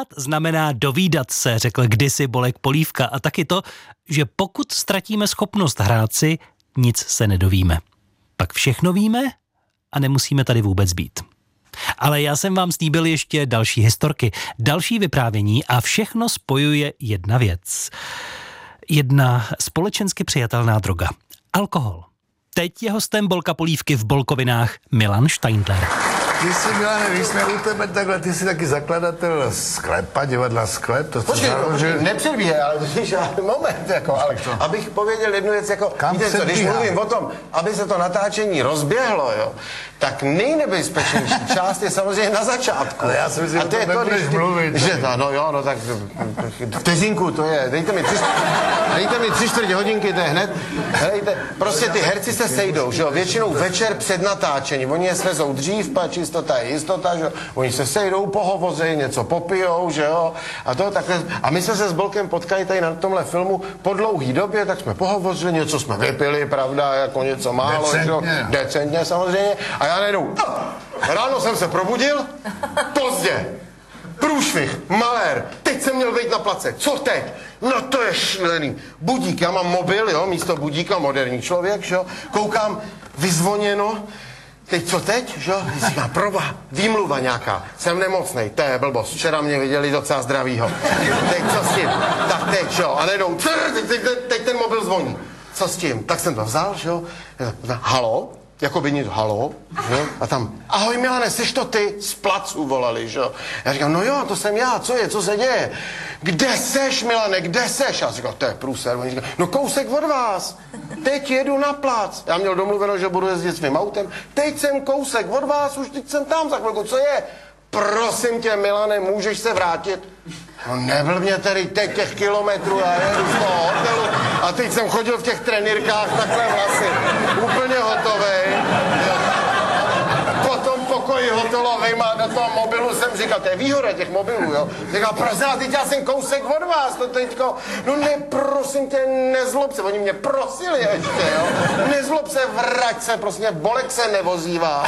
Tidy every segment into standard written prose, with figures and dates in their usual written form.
znamená dovídat se, řekl kdysi Bolek Polívka. A taky to, že pokud ztratíme schopnost hrát si, nic se nedovíme. Pak všechno víme a nemusíme tady vůbec být. Ale já jsem vám slíbil ještě další historky, další vyprávění a všechno spojuje jedna věc. Jedna společensky přijatelná droga. Alkohol. Teď je hostem Bolka Polívky v Bolkovinách Milan Steindler. Ty jsi, Milane, když jsme u tebe takhle, ty jsi taky zakladatel sklepa, divadla Sklep. To počkej, nepředbíhej, ale moment, jako, ale abych pověděl jednu věc, jako, víte co, když mluvím o tom, aby se to natáčení rozběhlo, jo, tak nejnebezpečnější část je samozřejmě na začátku. Ale já si myslím, že to nebudeš mluvit. Že no jo, no tak vteřinku to je, dejte mi 3/4 hodinky, to je hned. Helejte, prostě ty herci se sejdou, že jo, většinou večer před natáčením, oni je svezou dřív, pač jistota je jistota, že jo, oni se sejdou, pohovoří, něco popijou, že jo, a to takhle, a my jsme se s Bolkem potkali tady na tomhle filmu po dlouhý době, tak jsme pohovořili, něco jsme vypili, pravda, jako něco málo, decentně. že jo, decentně samozřejmě, a já najednou, ráno jsem se probudil, pozdě, průšvih, malér, teď jsem měl vejít na place, co teď? No to je šílený. Budík, já mám mobil, jo, místo budíka, moderní člověk, že jo, koukám, vyzvoněno, teď co teď, že jo, říkám, výmluva nějaká, jsem nemocnej, to je blbost, včera mě viděli docela zdravýho, teď co s tím, tak teď, že jo, a nejdou, teď ten mobil zvoní, co s tím, tak jsem to vzal, že jo, halo, jako by něco, halo, že? A tam, ahoj Milane, seš to ty? Z placu volali, že? Já říkám, no jo, to jsem já, co se děje? Kde seš, Milane, kde seš? Já říkám, to je průser. Oni říkají, no kousek od vás, teď jedu na plac. Já měl domluveno, že budu jezdit svým autem, teď jsem kousek od vás, už teď jsem tam za chvilku, co je? Prosím tě, Milane, můžeš se vrátit? No nebyl mě tady teď těch kilometrů, já jedu z toho hotelu a teď jsem chodil v těch trenýrkách takhle vlasy, úplně hotovej. Po tom pokoji hotelovým a do toho mobilu jsem říkal, to je výhoda těch mobilů, jo. Říkal, prosím, teď já jsem kousek od vás, to teďko, no ne, prosím tě, nezlob se, oni mě prosili ještě, jo. Nezlob se, vrať se, prosím tě, Bolek se nevozívá.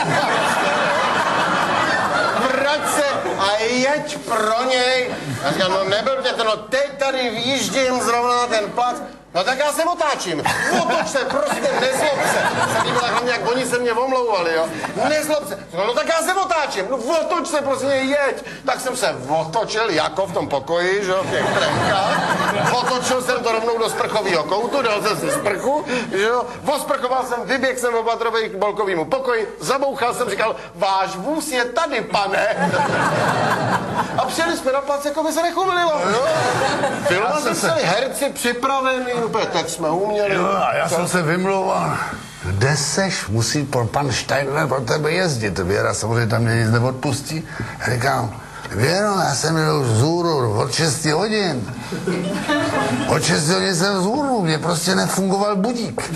Vrať se a jeď pro něj. Já říkám, no neblbně to, no teď tady výjíždím zrovna na ten plac. No tak já se otáčím. Otoč se, prostě nezlob se. Se mi bylo hlavně, jak oni se mě omlouvali, jo. Nezlob se. No tak já se otáčím. No otoč se, prostě jeď. Tak jsem se otočil, jako v tom pokoji, že jo, v těch trenkách. Otočil jsem to rovnou do sprchového koutu, dal jsem si sprchu, že jo. Osprchoval jsem, vyběhl jsem opatrovej k Bolkovému pokoji, zabouchal jsem, říkal, váš vůz je tady, pane. A přijeli jsme na plac, jako by se nechumililo, jo. Filmy se herci připravený, úplně tak jsme uměli. Jo, a já jsem se vymlouval. Kde seš? Musí pan Steindler pro tebe jezdit. Věra samozřejmě tam mě nic neodpustí. Já říkám, Věro, já jsem jel z Hůru od 6 hodin. Od 6 hodin jsem z Hůru, mě prostě nefungoval budík.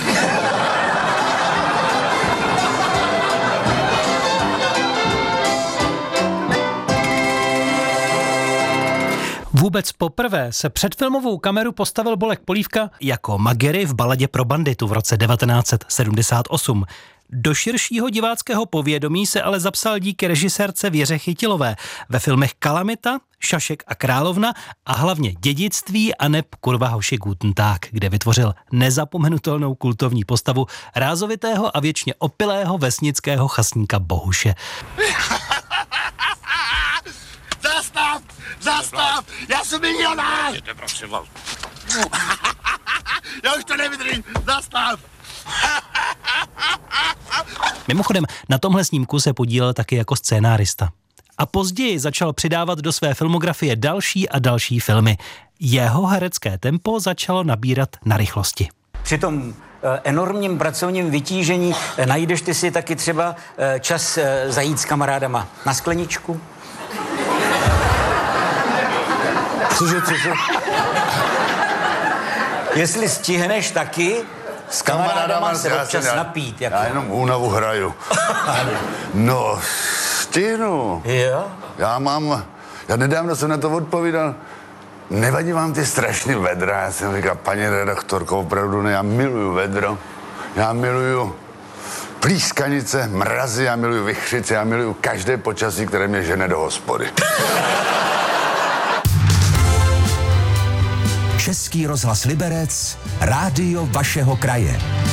Vůbec poprvé se před filmovou kameru postavil Bolek Polívka jako Magery v Baladě pro banditu v roce 1978. Do širšího diváckého povědomí se ale zapsal díky režisérce Věře Chytilové ve filmech Kalamita, Šašek a Královna a hlavně Dědictví a neb kurva hoši Guten Tag, kde vytvořil nezapomenutelnou kultovní postavu rázovitého a věčně opilého vesnického chasníka Bohuše. Zastav! Já jsem milionář! Jděte, prosím vás. Já už to nevydržím. Zastav! Mimochodem, na tomhle snímku se podílel taky jako scénárista. A později začal přidávat do své filmografie další a další filmy. Jeho herecké tempo začalo nabírat na rychlosti. Při tom enormním pracovním vytížení najdeš ty si taky třeba čas zajít s kamarádama na skleničku? Cože? Jestli stihneš taky, s kamarádama se občas napít. Já jenom únavu hraju. No, stihnu. Jo? Já nedávno jsem na to odpovídal. Nevadí vám ty strašný vedra? Já jsem říkal, paní redaktorko, opravdu ne, já miluju vedro. Já miluju plískanice, mrazy, já miluju vichřice, já miluju každé počasí, které mě žene do hospody. Český rozhlas Liberec, rádio vašeho kraje.